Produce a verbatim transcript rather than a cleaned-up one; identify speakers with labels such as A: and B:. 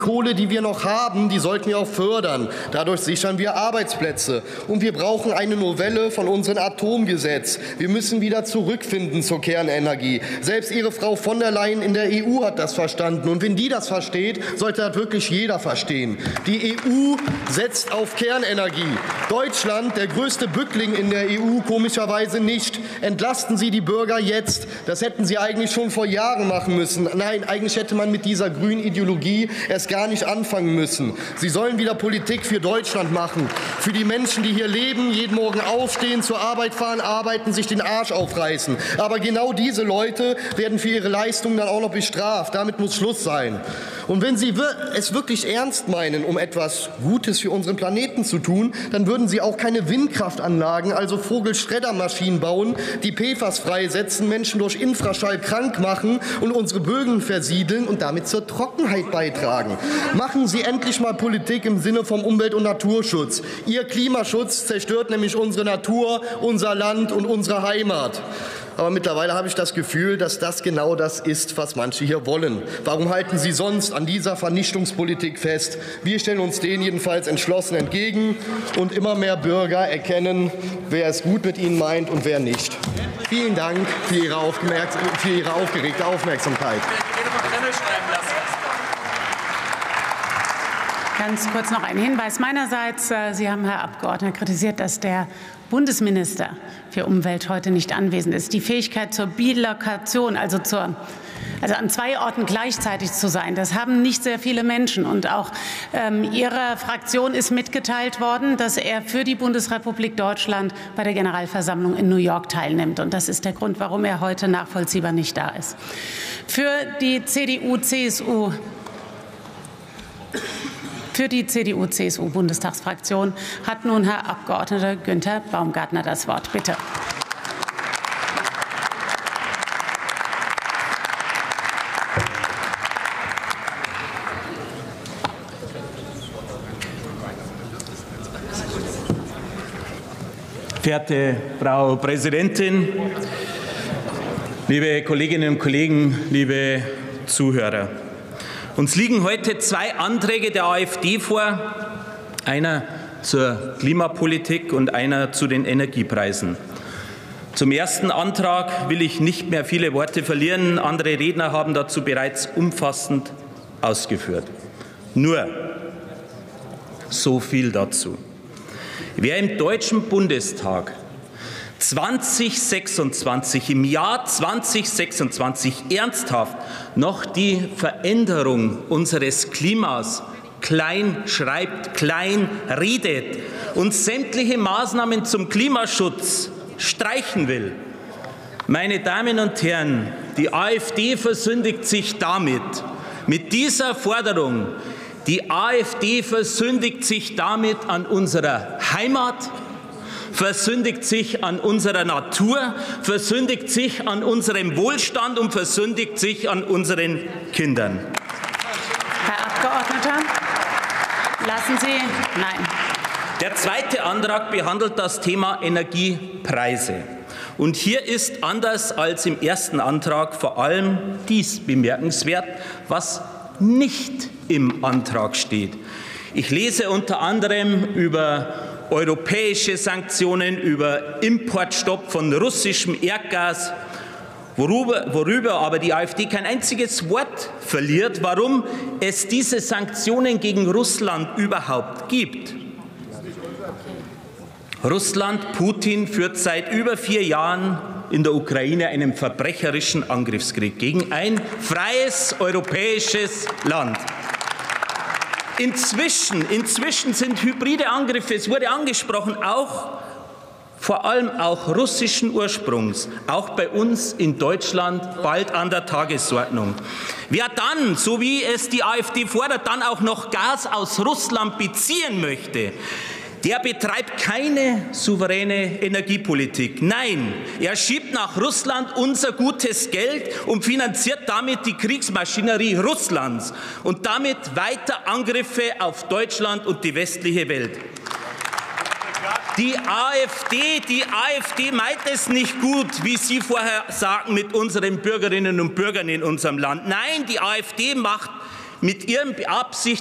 A: Kohle, die wir noch haben, die sollten wir auch fördern. Dadurch sichern wir Arbeitsplätze. Und wir brauchen eine Novelle von unserem Atomgesetz. Wir müssen wieder zurückfinden zur Kernenergie. Selbst Ihre Frau von der Leyen in der E U hat das verstanden. Und wenn die das versteht, sollte das wirklich jeder verstehen. Die E U setzt auf Kernenergie. Deutschland, der größte Bückling in der E U, komischerweise nicht. Entlasten Sie die Bürger jetzt. Das hätten Sie eigentlich schon vor Jahren machen müssen. Nein, eigentlich hätte man mit dieser grünen Ideologie erst gar nicht anfangen müssen. Sie sollen wieder Politik für Deutschland machen, für die Menschen, die hier leben, jeden Morgen aufstehen, zur Arbeit fahren, arbeiten, sich den Arsch aufreißen. Aber genau diese Leute werden für ihre Leistungen dann auch noch bestraft. Damit muss Schluss sein. Und wenn Sie es wirklich ernst meinen, um etwas Gutes für unseren Planeten zu tun, dann würden Sie auch keine Windkraftanlagen, also Vogelschreddermaschinen bauen, die P F A S freisetzen, Menschen durch Infraschall krank machen und unsere Böden versiedeln und damit zur Trockenheit beitragen. Machen Sie endlich mal Politik im Sinne vom Umwelt- und Naturschutz. Ihr Klimaschutz zerstört nämlich unsere Natur, unser Land und unsere Heimat. Aber mittlerweile habe ich das Gefühl, dass das genau das ist, was manche hier wollen. Warum halten Sie sonst an dieser Vernichtungspolitik fest? Wir stellen uns denen jedenfalls entschlossen entgegen, und immer mehr Bürger erkennen, wer es gut mit ihnen meint und wer nicht. Vielen Dank für Ihre, für Ihre aufgeregte Aufmerksamkeit.
B: Ganz kurz noch ein Hinweis meinerseits. Sie haben, Herr Abgeordneter, kritisiert, dass der Bundesminister für Umwelt heute nicht anwesend ist. Die Fähigkeit zur Bilokation, also, zur, also an zwei Orten gleichzeitig zu sein, das haben nicht sehr viele Menschen. Und auch ähm, Ihrer Fraktion ist mitgeteilt worden, dass er für die Bundesrepublik Deutschland bei der Generalversammlung in New York teilnimmt. Und das ist der Grund, warum er heute nachvollziehbar nicht da ist. Für die C D U C S U Für die C D U C S U-Bundestagsfraktion hat nun Herr Abgeordneter Günther Baumgartner das Wort. Bitte.
C: Verehrte Frau Präsidentin, liebe Kolleginnen und Kollegen, liebe Zuhörer! Uns liegen heute zwei Anträge der AfD vor, einer zur Klimapolitik und einer zu den Energiepreisen. Zum ersten Antrag will ich nicht mehr viele Worte verlieren. Andere Redner haben dazu bereits umfassend ausgeführt. Nur so viel dazu. Wer im Deutschen Bundestag zweitausendsechsundzwanzig, im Jahr zweitausendsechsundzwanzig ernsthaft noch die Veränderung unseres Klimas klein schreibt, klein redet und sämtliche Maßnahmen zum Klimaschutz streichen will. Meine Damen und Herren, die AfD versündigt sich damit, mit dieser Forderung. Die AfD versündigt sich damit an unserer Heimat, versündigt sich an unserer Natur, versündigt sich an unserem Wohlstand und versündigt sich an unseren Kindern.
B: Herr Abgeordneter, lassen Sie. Nein.
C: Der zweite Antrag behandelt das Thema Energiepreise. Und hier ist anders als im ersten Antrag vor allem dies bemerkenswert, was nicht im Antrag steht. Ich lese unter anderem über europäische Sanktionen, über Importstopp von russischem Erdgas, worüber, worüber aber die AfD kein einziges Wort verliert, warum es diese Sanktionen gegen Russland überhaupt gibt. Russland, Putin, führt seit über vier Jahren in der Ukraine einen verbrecherischen Angriffskrieg gegen ein freies europäisches Land. Inzwischen, inzwischen sind hybride Angriffe, es wurde angesprochen, auch vor allem auch russischen Ursprungs, auch bei uns in Deutschland bald an der Tagesordnung. Wer dann, so wie es die AfD fordert, dann auch noch Gas aus Russland beziehen möchte, der betreibt keine souveräne Energiepolitik. Nein, er schiebt nach Russland unser gutes Geld und finanziert damit die Kriegsmaschinerie Russlands und damit weiter Angriffe auf Deutschland und die westliche Welt. Die AfD, die AfD meint es nicht gut, wie Sie vorher sagten, mit unseren Bürgerinnen und Bürgern in unserem Land. Nein, die AfD macht mit ihrem beabsichtigten